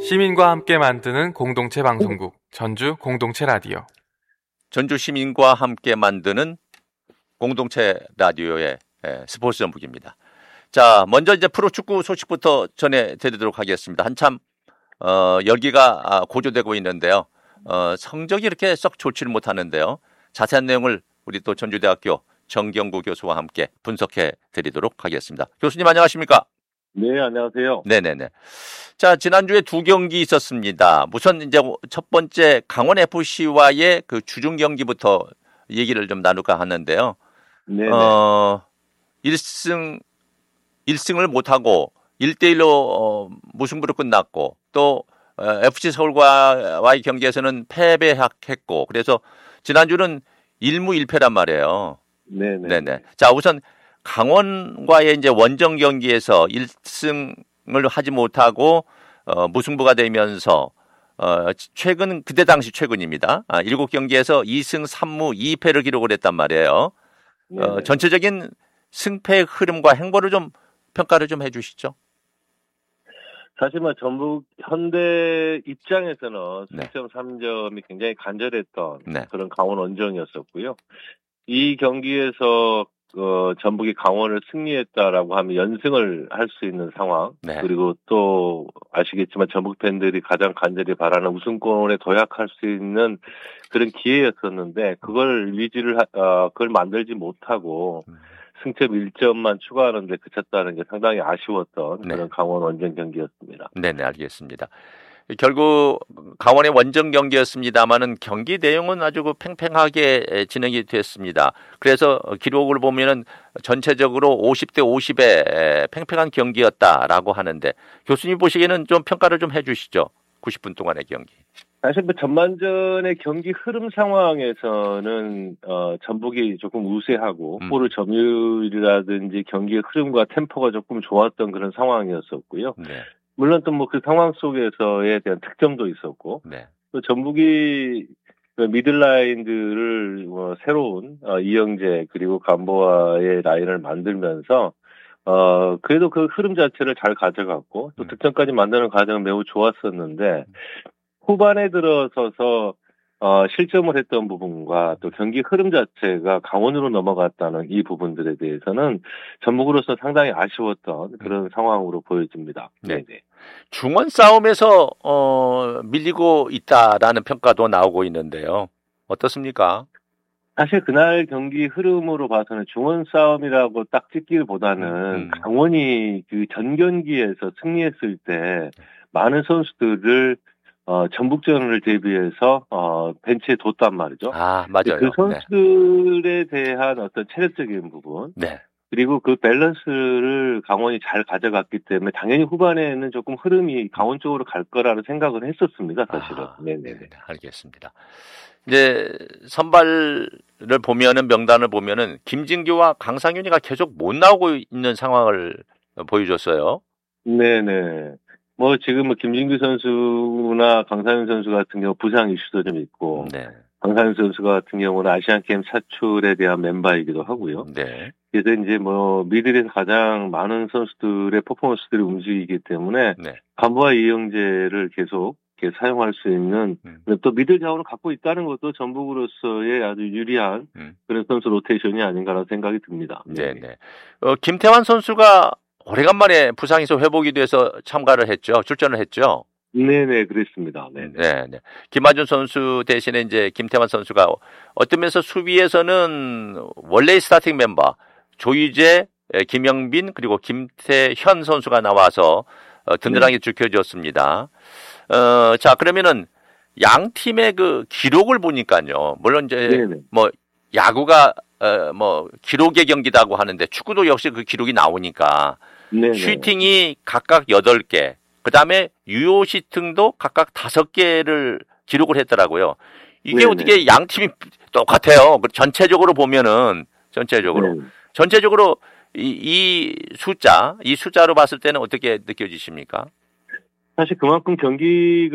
시민과 함께 만드는 공동체 방송국 전주 공동체 라디오. 전주 시민과 함께 만드는 공동체 라디오의 스포츠 전북입니다. 자, 먼저 이제 프로축구 소식부터 전해드리도록 하겠습니다. 한참 열기가 고조되고 있는데요. 성적이 이렇게 썩 좋지를 못하는데요. 자세한 내용을 우리 또 전주대학교 정경구 교수와 함께 분석해 드리도록 하겠습니다. 교수님 안녕하십니까? 네, 안녕하세요. 네네네. 자, 지난주에 두 경기 있었습니다. 우선 이제 첫 번째 강원 FC와의 그 주중 경기부터 얘기를 좀 나눌까 하는데요. 네. 1승을 못하고 1대1로 무승부로 끝났고 또 FC 서울과의 경기에서는 패배했고 그래서 지난주는 1무 1패란 말이에요. 네네. 자, 우선 강원과의 이제 원정 경기에서 1승을 하지 못하고 무승부가 되면서 최근 그때 당시 최근입니다. 7경기에서 2승 3무 2패를 기록을 했단 말이에요. 전체적인 승패의 흐름과 행보를 좀 평가를 좀 해주시죠. 사실 전북 현대 입장에서는 승점 3점이 굉장히 간절했던 그런 강원 원정이었었고요. 이 경기에서 전북이 강원을 승리했다라고 하면 연승을 할 수 있는 상황. 그리고 또 아시겠지만 전북 팬들이 가장 간절히 바라는 우승권에 도약할 수 있는 그런 기회였었는데 그걸 그걸 만들지 못하고 승점 1점만 추가하는데 그쳤다는 게 상당히 아쉬웠던 그런 강원 원정 경기였습니다. 네네, 알겠습니다. 결국 강원의 원정 경기였습니다만은 경기 내용은 아주 팽팽하게 진행이 됐습니다. 그래서 기록을 보면은 전체적으로 50대 50의 팽팽한 경기였다라고 하는데 교수님 보시기에는 좀 평가를 좀 해주시죠. 90분 동안의 경기. 사실 전반전의 경기 흐름 상황에서는 전북이 조금 우세하고 볼을 점유율이라든지 경기의 흐름과 템포가 조금 좋았던 그런 상황이었었고요. 물론 또 그 상황 속에서에 대한 특점도 있었고 또 전북이 미들라인들을 새로운 이영재 그리고 감보아의 라인을 만들면서 그래도 그 흐름 자체를 잘 가져갔고 또 득점까지 만드는 과정은 매우 좋았었는데 후반에 들어서서 실점을 했던 부분과 또 경기 흐름 자체가 강원으로 넘어갔다는 이 부분들에 대해서는 전북으로서 상당히 아쉬웠던 그런 상황으로 보여집니다. 네네. 중원 싸움에서 밀리고 있다라는 평가도 나오고 있는데요. 어떻습니까? 사실 그날 경기 흐름으로 봐서는 중원 싸움이라고 딱 찍기보다는 강원이 그 전 경기에서 승리했을 때 많은 선수들을 전북전을 대비해서 벤치에 뒀단 말이죠. 맞아요. 그 선수들에 대한 어떤 체력적인 부분, 그리고 그 밸런스를 강원이 잘 가져갔기 때문에 당연히 후반에는 조금 흐름이 강원 쪽으로 갈 거라는 생각을 했었습니다, 사실은. 네네. 알겠습니다. 이제 선발을 보면은 명단을 보면은 김진규와 강상윤이가 계속 못 나오고 있는 상황을 보여줬어요. 네네. 지금 김진규 선수나 강상윤 선수 같은 경우 부상 이슈도 좀 있고, 강상윤 선수 같은 경우는 아시안게임 차출에 대한 멤버이기도 하고요. 그래서 이제 미들에서 가장 많은 선수들의 퍼포먼스들이 움직이기 때문에 감보아 이영재를 계속 사용할 수 있는 또 미들 자원을 갖고 있다는 것도 전북으로서의 아주 유리한 그런 선수 로테이션이 아닌가라는 생각이 듭니다. 네네. 김태환 선수가 오래간만에 부상에서 회복이 돼서 참가를 했죠. 출전을 했죠. 네네, 그랬습니다. 네네. 김하준 선수 대신에 이제 김태환 선수가 어떤 면에서 수비에서는 원래의 스타팅 멤버 조희재, 김영빈 그리고 김태현 선수가 나와서 든든하게 지켜줬습니다. 자, 그러면은 양 팀의 그 기록을 보니까요. 물론 이제 야구가 기록의 경기다고 하는데 축구도 역시 그 기록이 나오니까 슈팅이 각각 8개, 그다음에 유효 시팅도 각각 5개를 기록을 했더라고요. 이게 어떻게 양 팀이 똑같아요. 전체적으로 보면은 전체적으로 이 숫자로 봤을 때는 어떻게 느껴지십니까? 사실 그만큼 경기가